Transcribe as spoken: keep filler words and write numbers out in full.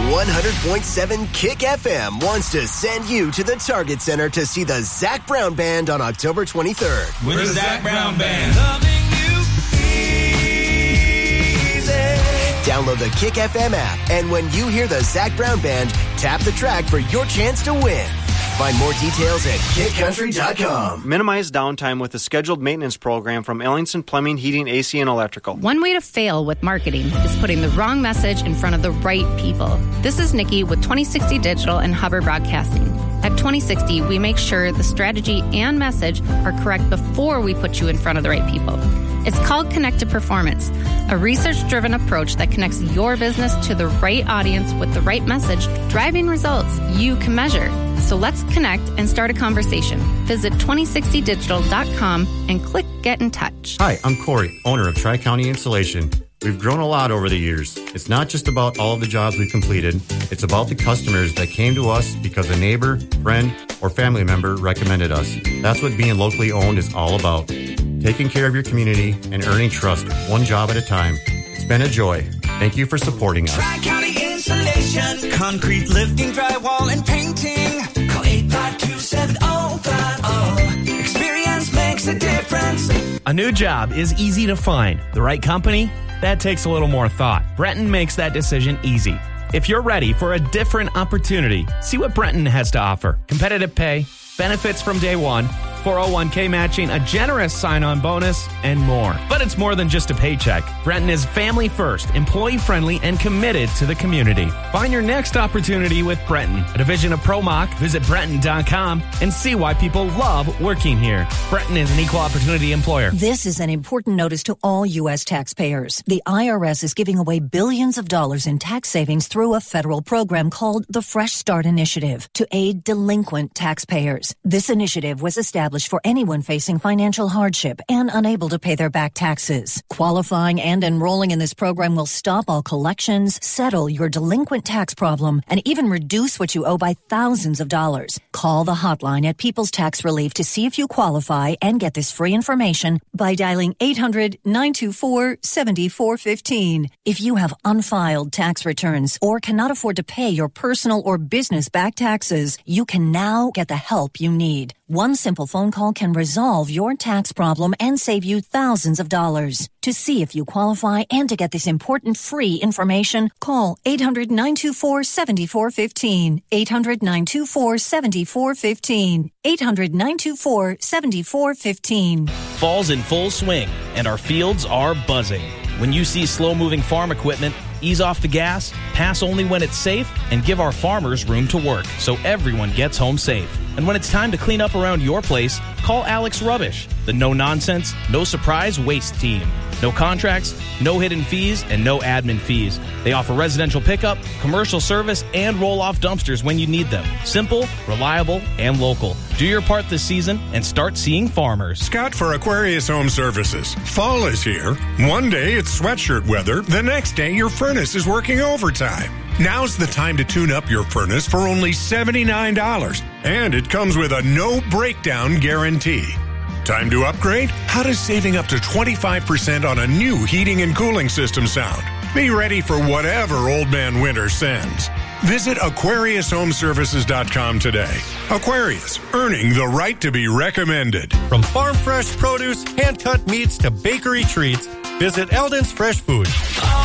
one hundred point seven Kick F M wants to send you to the Target Center to see the Zac Brown Band on October twenty-third. With the Zac Brown Band. Download the Kick F M app, and when you hear the Zac Brown Band, tap the track for your chance to win. Find more details at kick country dot com. Minimize downtime with a scheduled maintenance program from Ellingson Plumbing, Heating, A C, and Electrical. One way to fail with marketing is putting the wrong message in front of the right people. This is Nikki with twenty sixty Digital and Hubbard Broadcasting. At twenty sixty, we make sure the strategy and message are correct before we put you in front of the right people. It's called Connected Performance, a research-driven approach that connects your business to the right audience with the right message, driving results you can measure. So let's connect and start a conversation. Visit twenty sixty digital dot com and click Get in Touch. Hi, I'm Corey, owner of Tri-County Insulation. We've grown a lot over the years. It's not just about all of the jobs we've completed. It's about the customers that came to us because a neighbor, friend, or family member recommended us. That's what being locally owned is all about. Taking care of your community and earning trust one job at a time. It's been a joy. Thank you for supporting us. Tri-County Insulation, concrete lifting, drywall, and painting. Call eight five two, seven oh five oh. Experience makes a difference. A new job is easy to find. The right company? That takes a little more thought. Brenton makes that decision easy. If you're ready for a different opportunity, see what Brenton has to offer. Competitive pay, benefits from day one, four oh one k matching, a generous sign-on bonus, and more. But it's more than just a paycheck. Brenton is family first, employee-friendly, and committed to the community. Find your next opportunity with Brenton, a division of ProMach. Visit Brenton dot com and see why people love working here. Brenton is an equal opportunity employer. This is an important notice to all U S taxpayers. The I R S is giving away billions of dollars in tax savings through a federal program called the Fresh Start Initiative to aid delinquent taxpayers. This initiative was established for anyone facing financial hardship and unable to pay their back taxes. Qualifying and enrolling in this program will stop all collections, settle your delinquent tax problem, and even reduce what you owe by thousands of dollars. Call the hotline at People's Tax Relief to see if you qualify and get this free information by dialing eight hundred, nine two four, seven four one five. If you have unfiled tax returns or cannot afford to pay your personal or business back taxes, you can now get the help you need. One simple phone call can resolve your tax problem and save you thousands of dollars. To see if you qualify and to get this important free information, call eight hundred, nine two four, seven four one five. eight hundred, nine two four, seven four one five. eight hundred, nine two four, seven four one five. Fall's in full swing, and our fields are buzzing. When you see slow-moving farm equipment, ease off the gas, pass only when it's safe, and give our farmers room to work so everyone gets home safe. And when it's time to clean up around your place, call Alex Rubbish, the no-nonsense, no-surprise waste team. No contracts, no hidden fees, and no admin fees. They offer residential pickup, commercial service, and roll-off dumpsters when you need them. Simple, reliable, and local. Do your part this season and start seeing farmers. Scott for Aquarius Home Services. Fall is here. One day it's sweatshirt weather. The next day your furnace is working overtime. Now's the time to tune up your furnace for only seventy-nine dollars. And it comes with a no breakdown guarantee. Time to upgrade? How does saving up to twenty-five percent on a new heating and cooling system sound? Be ready for whatever Old Man Winter sends. Visit Aquarius Home Services dot com today. Aquarius, earning the right to be recommended. From farm fresh produce, hand-cut meats to bakery treats, visit Eldon's Fresh Food.